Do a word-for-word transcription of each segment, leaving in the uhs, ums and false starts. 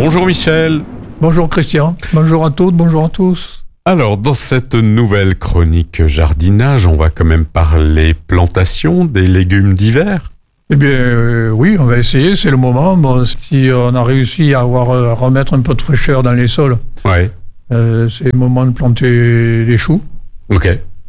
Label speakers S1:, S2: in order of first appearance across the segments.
S1: Bonjour Michel.
S2: Bonjour Christian, bonjour à toutes, bonjour à tous.
S1: Alors, dans cette nouvelle chronique jardinage, on va quand même parler plantation des légumes d'hiver.
S2: Eh bien, euh, oui, on va essayer, c'est le moment. Bon, si on a réussi à avoir, euh, remettre un peu de fraîcheur dans les sols,
S1: Ouais.
S2: euh, c'est le moment de planter les choux.
S1: Ok.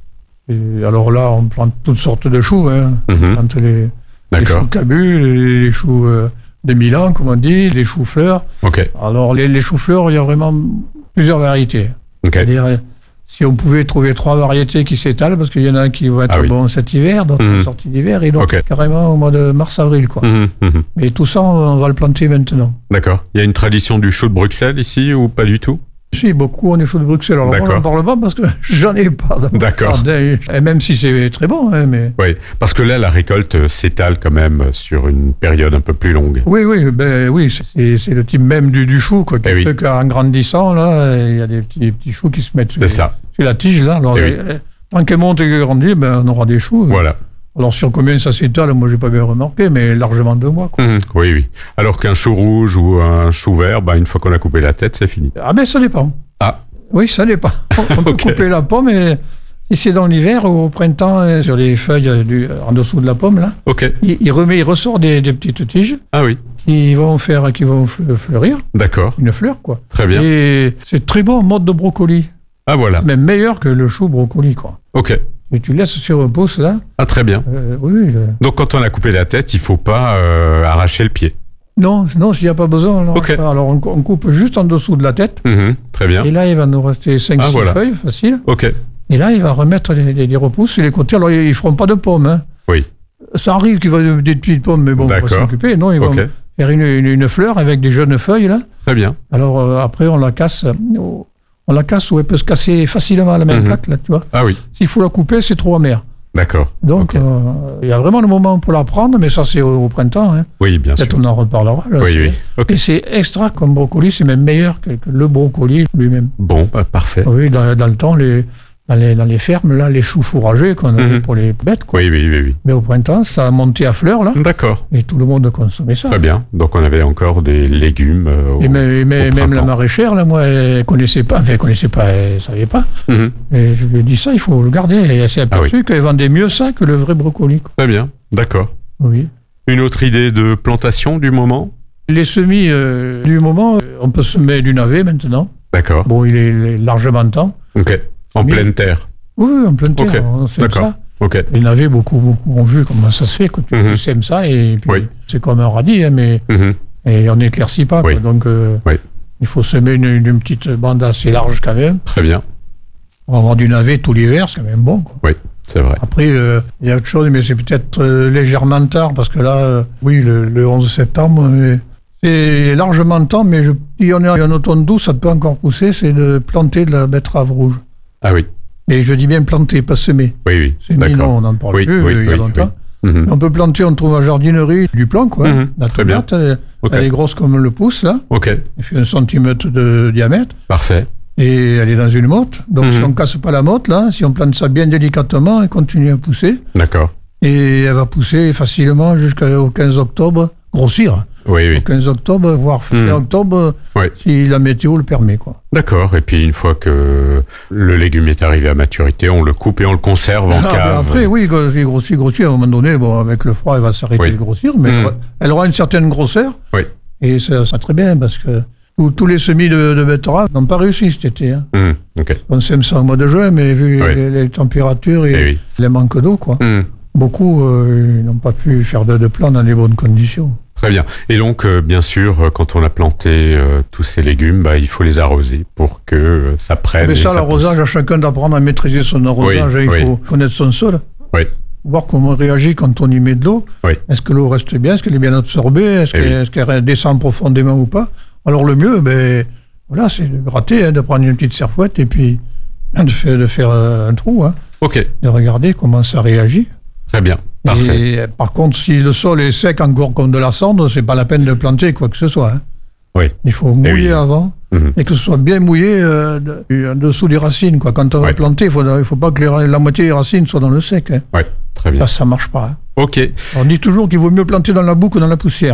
S2: Et alors là, on plante toutes sortes de choux. Hein.
S1: Mhm.
S2: On plante les, les
S1: D'accord.
S2: choux cabus, les, les choux euh, de Milan, comme on dit, les choux-fleurs.
S1: Ok.
S2: Alors, les, les choux-fleurs, il y a vraiment plusieurs variétés.
S1: Ok.
S2: C'est-à-dire, euh, si on pouvait trouver trois variétés qui s'étalent, parce qu'il y en a qui vont être
S1: Ah oui.
S2: bons cet hiver, d'autres
S1: Mhm.
S2: sorties d'hiver, et d'autres
S1: Ok.
S2: carrément au mois de mars-avril, quoi.
S1: Mhm, mhm.
S2: Mais tout ça, on va le planter maintenant.
S1: D'accord. Il y a une tradition du chou de Bruxelles ici ou pas du tout?
S2: Si, beaucoup, on est chaud de Bruxelles. Alors, moi,
S1: D'accord.
S2: j'en parle pas parce que j'en ai pas dans mon
S1: D'accord.
S2: jardin. Et même si c'est très bon, hein, mais...
S1: Oui, parce que là, la récolte s'étale quand même sur une période un peu plus longue.
S2: Oui, oui, ben oui, c'est c'est le type même du, du chou, quoi. Qui
S1: Eh oui.
S2: fait qu'en grandissant, là, il y a des petits, petits choux qui se mettent sur,
S1: C'est ça.
S2: sur la tige, là. Alors,
S1: Eh oui.
S2: euh, tant qu'elle monte et qu'elle grandit, ben, on aura des choux.
S1: Voilà.
S2: Alors, sur combien ça s'étale, moi, j'ai pas bien remarqué, mais largement deux mois, quoi.
S1: Mhm. Oui, oui. Alors qu'un chou rouge ou un chou vert, bah, une fois qu'on a coupé la tête, c'est fini.
S2: Ah, ben, ça dépend.
S1: Ah,
S2: Oui, ça dépend. On, on peut
S1: Ok.
S2: couper la pomme, et si c'est dans l'hiver ou au printemps, euh, sur les feuilles euh, du, en dessous de la pomme, là,
S1: ok.
S2: il, il remet, il ressort des, des petites tiges
S1: Ah oui,
S2: qui vont faire, qui vont fle- fleurir,
S1: d'accord.
S2: une fleur, quoi.
S1: Très bien.
S2: Et c'est très bon en mode de brocoli.
S1: Ah voilà.
S2: Même meilleur que le chou brocoli, quoi.
S1: Ok.
S2: Et tu laisses sur un pouce, là.
S1: Ah très bien.
S2: euh, oui, oui. le-
S1: Donc quand on a coupé la tête, il faut pas euh, arracher le pied.
S2: Non, non, s'il n'y a pas besoin, alors,
S1: Ok.
S2: alors on, on coupe juste en dessous de la tête.
S1: Mhm. Très bien.
S2: Et là, il va nous rester cinq six
S1: Ah, voilà.
S2: feuilles, facile.
S1: Ok.
S2: Et là, il va remettre les, les, les repousses sur les côtés. Alors, ils ne feront pas de pommes. Hein.
S1: Oui.
S2: Ça arrive qu'il va y avoir des petites pommes, mais bon, on va
S1: D'accord.
S2: s'occuper. Non, ils vont
S1: Ok.
S2: faire une, une, une fleur avec des jeunes feuilles, là.
S1: Très bien.
S2: Alors, euh, après, on la casse. euh, On la casse où elle peut se casser facilement à la même
S1: Mhm.
S2: plaque, là, tu vois.
S1: Ah oui.
S2: S'il faut la couper, c'est trop amer.
S1: D'accord.
S2: Donc,
S1: Ok.
S2: euh, il y a vraiment le moment pour la prendre, mais ça, c'est au, au printemps. Hein.
S1: Oui, bien sûr.
S2: Peut-être on en reparlera. Là,
S1: Oui,
S2: c'est-
S1: oui. Ok.
S2: Et c'est extra comme brocoli, c'est même meilleur que, que le brocoli lui-même.
S1: Bon, bah, parfait.
S2: Oui, dans, dans le temps, les, dans, les, dans les fermes, là, les choux fourragés qu'on avait
S1: Mhm.
S2: pour les bêtes, quoi.
S1: Oui, oui, oui, oui.
S2: Mais au printemps, ça a monté à fleurs, là,
S1: D'accord.
S2: et tout le monde consommait ça.
S1: Très bien. Donc on avait encore des légumes. euh, au-
S2: Et même, et même-
S1: au
S2: même la
S1: printemps.
S2: maraîchère, là, moi, elle connaissait pas, enfin, elle connaissait pas, elle savait pas.
S1: Mhm.
S2: Et je lui ai dit ça, il faut le garder. Et elle s'est
S1: Ah
S2: aperçue qu'elle vendait mieux ça que le vrai brocoli, quoi.
S1: Très bien. D'accord.
S2: Oui.
S1: Une autre idée de plantation du moment?
S2: Les semis euh, du moment, euh, on peut semer du navet maintenant.
S1: D'accord.
S2: Bon, il est, il est largement temps.
S1: Ok. En
S2: Mais-
S1: pleine terre.
S2: Oui, oui, en pleine terre,
S1: Ok,
S2: on sème
S1: d'accord.
S2: ça.
S1: Ok.
S2: Les navets, beaucoup, beaucoup ont vu comment ça se fait. Quand tu,
S1: Mhm.
S2: tu sèmes ça, et puis
S1: Oui.
S2: c'est comme un radis, hein, mais
S1: Mhm.
S2: et on n'éclaircit pas.
S1: Oui.
S2: Quoi. Donc, euh,
S1: Oui.
S2: il faut semer une, une petite bande assez large quand même.
S1: Très bien.
S2: Pour avoir du navet tout l'hiver, c'est quand même bon, quoi.
S1: Oui, c'est vrai.
S2: Après, euh, il y a autre chose, mais c'est peut-être euh, légèrement tard, parce que là, euh, oui, le, le onze septembre, mais c'est largement temps, mais je, si on est en automne doux, ça peut encore pousser, c'est de planter de la betterave rouge.
S1: Ah oui.
S2: Et je dis bien planter, pas semer.
S1: Oui, oui.
S2: C'est mis, non,
S1: D'accord.
S2: on n'en parle
S1: Oui,
S2: plus,
S1: oui,
S2: euh, il y a
S1: oui,
S2: longtemps.
S1: Mhm.
S2: On peut planter, on trouve en jardinerie du plan, quoi.
S1: Mhm,
S2: La
S1: très bien.
S2: tomate, elle,
S1: Ok.
S2: elle est grosse comme le pouce, là.
S1: Ok.
S2: Elle fait un centimètre de diamètre.
S1: Parfait.
S2: Et elle est dans une motte. Donc,
S1: Mhm.
S2: si on ne casse pas la motte, là, si on plante ça bien délicatement, elle continue à pousser.
S1: D'accord.
S2: Et elle va pousser facilement jusqu'au quinze octobre, grossir.
S1: Oui, oui.
S2: Au quinze octobre, voire fin
S1: Mhm.
S2: octobre,
S1: Ouais.
S2: si la météo le permet, quoi.
S1: D'accord. Et puis une fois que le légume est arrivé à maturité, on le coupe et on le conserve en
S2: Ah, ben
S1: cave.
S2: après, oui, quand il grossit, grossit, à un moment donné, bon, avec le froid, elle va s'arrêter
S1: Oui.
S2: de grossir, mais
S1: Mhm.
S2: elle aura- elle aura une certaine grosseur.
S1: Oui.
S2: Et ça sera très bien, parce que tous, tous les semis de, de betterave n'ont pas réussi cet été. Hein.
S1: Mhm. Ok.
S2: On sème ça au mois de juin, mais vu
S1: Oui.
S2: les, les températures et
S1: Eh oui.
S2: les manques d'eau, quoi,
S1: Mhm.
S2: beaucoup euh, ils n'ont pas pu faire de, de plan dans les bonnes conditions.
S1: Très bien. Et donc, euh, bien sûr, euh, quand on a planté euh, tous ces légumes, bah, il faut les arroser pour que euh, ça prenne.
S2: Mais
S1: et
S2: ça,
S1: ça
S2: l'arrosage,
S1: pousse.
S2: à chacun d'apprendre à maîtriser son arrosage.
S1: Oui,
S2: hein, il
S1: oui.
S2: faut connaître son sol.
S1: Oui.
S2: Voir comment on réagit quand on y met de l'eau.
S1: Oui.
S2: Est-ce que l'eau reste bien? Est-ce qu'elle est bien absorbée? Est-ce
S1: Eh
S2: qu'elle
S1: oui.
S2: est-ce qu'elle descend profondément ou pas? Alors le mieux, ben, voilà, c'est de gratter, hein, de prendre une petite serfouette et puis hein, de faire, de faire euh, un trou, hein,
S1: Ok.
S2: de regarder comment ça réagit.
S1: Très bien. Parfait.
S2: Et euh, par contre, si le sol est sec encore comme de la cendre, c'est pas la peine de planter quoi que ce soit. Hein.
S1: Oui.
S2: Il faut mouiller
S1: oui.
S2: avant.
S1: Mhm.
S2: Et que ce soit bien mouillé euh, de- en dessous des racines. Quoi. Quand on va
S1: Ouais.
S2: planter, il ne faut, faut pas que les ra- la moitié des racines soient dans le sec. Hein.
S1: Ouais. Très bien.
S2: Là, ça ne marche pas. Hein.
S1: Ok.
S2: On dit toujours qu'il vaut mieux planter dans la boue que dans la poussière.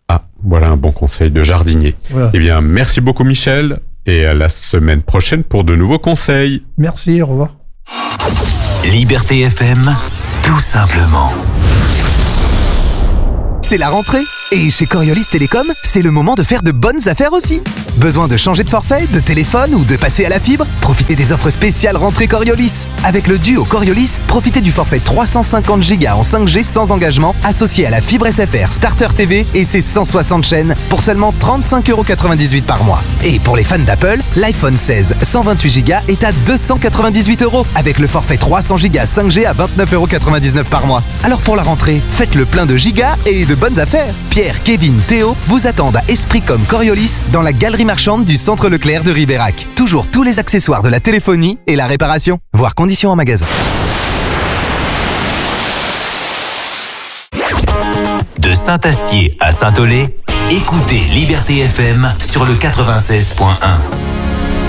S1: Ah, voilà un bon conseil de jardinier.
S2: Voilà.
S1: Eh bien, merci beaucoup Michel, et à la semaine prochaine pour de nouveaux conseils.
S2: Merci, au revoir.
S3: Liberté F M, tout simplement.
S4: C'est la rentrée et chez Coriolis Télécom, c'est le moment de faire de bonnes affaires aussi. Besoin de changer de forfait, de téléphone ou de passer à la fibre? Profitez des offres spéciales rentrée Coriolis. Avec le duo Coriolis, profitez du forfait trois cent cinquante gigas en cinq G sans engagement associé à la fibre S F R Starter T V et ses cent soixante chaînes pour seulement trente-cinq euros quatre-vingt-dix-huit par mois. Et pour les fans d'Apple, l'iPhone seize cent vingt-huit gigas est à deux cent quatre-vingt-dix-huit euros avec le forfait trois cents gigas cinq G à vingt-neuf euros quatre-vingt-dix-neuf par mois. Alors pour la rentrée, faites le plein de gigas et de bonnes affaires. Pierre, Kevin, Théo vous attendent à Esprit comme Coriolis dans la galerie marchande du centre Leclerc de Ribérac. Toujours tous les accessoires de la téléphonie et la réparation. Voir conditions en magasin.
S3: De Saint-Astier à Saint-Olé, écoutez Liberté F M sur le quatre-vingt-seize point un.